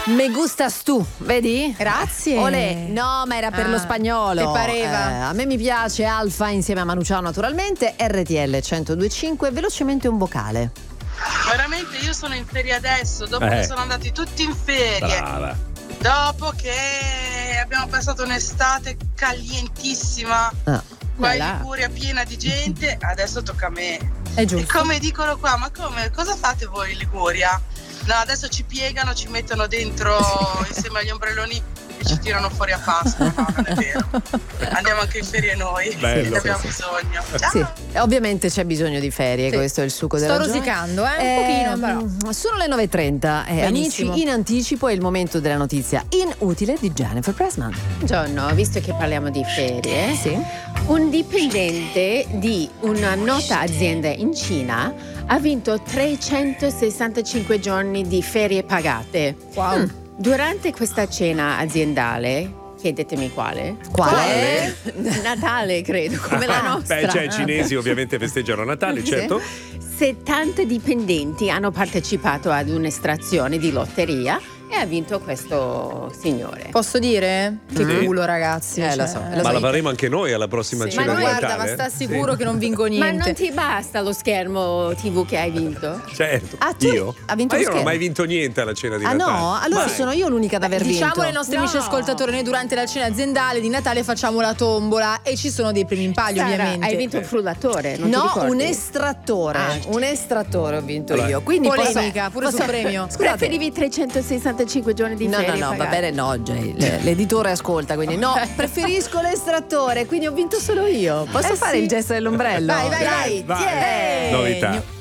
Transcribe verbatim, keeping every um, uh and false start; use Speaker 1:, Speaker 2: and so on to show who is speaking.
Speaker 1: Me gustas tu, vedi?
Speaker 2: Grazie.
Speaker 1: Olè. No, ma era per
Speaker 2: Ah,
Speaker 1: lo spagnolo.
Speaker 2: te pareva?
Speaker 1: Eh, a me mi piace Alfa insieme a Manu Chao naturalmente. R T L centodue e cinque, velocemente un vocale.
Speaker 3: Veramente io sono in ferie adesso, dopo
Speaker 4: Eh.
Speaker 3: che sono andati tutti in ferie,
Speaker 4: Brava.
Speaker 3: dopo che abbiamo passato un'estate calientissima,
Speaker 1: Ah.
Speaker 3: qua in
Speaker 2: Là.
Speaker 3: Liguria piena di gente, adesso tocca a me.
Speaker 2: È
Speaker 3: E
Speaker 2: giusto.
Speaker 3: come dicono qua, ma come, cosa fate voi in Liguria? No, adesso ci piegano, ci mettono dentro insieme agli ombrelloni e ci tirano fuori a Pasqua. No, non è vero. Andiamo anche in ferie noi,
Speaker 4: Bello.
Speaker 3: ne abbiamo
Speaker 1: Sì,
Speaker 3: bisogno. Ciao.
Speaker 1: Sì, e ovviamente c'è bisogno di ferie,
Speaker 2: Sì.
Speaker 1: questo è il succo
Speaker 2: Sto
Speaker 1: della ragione.
Speaker 2: rosicando, eh, un pochino, però.
Speaker 1: Ehm, Sono le nove e trenta, eh, amici,
Speaker 2: Benissimo.
Speaker 1: in anticipo è il momento della notizia inutile di Jennifer Pressman.
Speaker 5: Buongiorno, visto che parliamo di ferie,
Speaker 1: Sì.
Speaker 5: un dipendente di una nota azienda in Cina ha vinto trecentosessantacinque giorni di ferie pagate.
Speaker 2: Wow.
Speaker 5: Durante questa cena aziendale, chiedetemi quale?
Speaker 1: Quale?
Speaker 5: Natale, credo, come la nostra.
Speaker 4: Beh, cioè, i cinesi ovviamente festeggiano Natale,
Speaker 5: Sì.
Speaker 4: certo.
Speaker 5: settanta dipendenti hanno partecipato ad un'estrazione di lotteria e ha vinto questo signore.
Speaker 2: Posso dire? Che
Speaker 4: Mm.
Speaker 2: culo, ragazzi.
Speaker 1: Eh,
Speaker 2: cioè,
Speaker 1: lo so, lo
Speaker 4: Ma
Speaker 1: so.
Speaker 4: la faremo anche noi alla prossima
Speaker 2: Sì. Ma
Speaker 4: cena
Speaker 2: no,
Speaker 4: di
Speaker 2: guarda,
Speaker 4: Natale.
Speaker 2: ma sta
Speaker 4: Sì.
Speaker 2: sicuro che non vinco
Speaker 5: Ma
Speaker 2: niente.
Speaker 5: non ti basta lo schermo tivù che hai vinto?
Speaker 4: Certo.
Speaker 1: Ah, tu
Speaker 4: io?
Speaker 1: ha vinto
Speaker 4: ma
Speaker 1: lo
Speaker 4: io non ho
Speaker 1: schermo?
Speaker 4: mai vinto niente alla cena di
Speaker 1: Ah
Speaker 4: Natale.
Speaker 1: no? Allora
Speaker 4: Mai.
Speaker 1: sono io l'unica ad aver
Speaker 2: Diciamo
Speaker 1: vinto.
Speaker 2: ai nostri
Speaker 5: No.
Speaker 2: amici ascoltatori, noi durante la cena aziendale di Natale facciamo la tombola e ci sono dei premi in palio,
Speaker 5: Sara,
Speaker 2: ovviamente.
Speaker 5: hai vinto un frullatore, non ti
Speaker 1: No,
Speaker 5: ricordi?
Speaker 1: un estrattore.
Speaker 5: Ah.
Speaker 1: Un estrattore ho vinto
Speaker 4: Allora.
Speaker 1: io. Quindi
Speaker 2: Polemica,
Speaker 1: posso-
Speaker 2: pure
Speaker 1: posso-
Speaker 2: sul premio.
Speaker 1: Scusate.
Speaker 5: Preferivi trecentosessantacinque giorni di
Speaker 1: No, no,
Speaker 5: ferie
Speaker 1: no, va
Speaker 5: pagate?
Speaker 1: bene, no, Jay, l- l'editore ascolta, quindi no, preferisco l'estrattore, quindi ho vinto solo io. Posso
Speaker 5: Eh
Speaker 1: fare
Speaker 5: sì.
Speaker 1: il gesto dell'ombrello?
Speaker 2: Vai, vai, vai.
Speaker 4: Vai.
Speaker 2: Tieni.
Speaker 4: Novità.